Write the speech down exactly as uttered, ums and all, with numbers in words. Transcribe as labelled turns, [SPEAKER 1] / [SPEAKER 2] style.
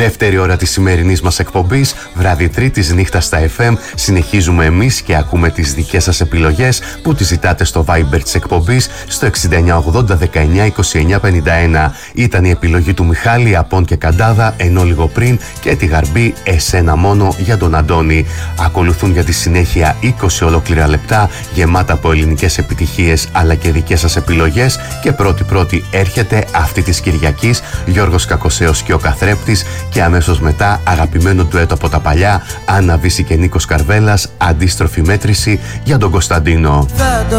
[SPEAKER 1] Δεύτερη ώρα της σημερινής μας εκπομπής, βράδυ Τρίτης νύχτα στα εφ εμ. Συνεχίζουμε εμείς και ακούμε τις δικές σας επιλογές που τις ζητάτε στο Viber της εκπομπής στο εξήντα εννιά ογδόντα δεκαεννιά είκοσι εννιά πενήντα ένα. Ήταν η επιλογή του Μιχάλη, Απών και Καντάδα, ενώ λίγο πριν και τη Γαρμπή «Εσένα μόνο» για τον Αντώνη. Ακολουθούν για τη συνέχεια είκοσι ολόκληρα λεπτά γεμάτα από ελληνικές επιτυχίες αλλά και δικές σας επιλογές, και πρώτη-πρώτη έρχεται αυτή της Κυριακής Γιώργος Κακοσέος και ο Καθρέπτης, και αμέσως μετά αγαπημένο ντουέτο από τα παλιά Άννα Βύση και Νίκος Καρβέλας, Αντίστροφη μέτρηση για τον Κωνσταντίνο.
[SPEAKER 2] Δεν το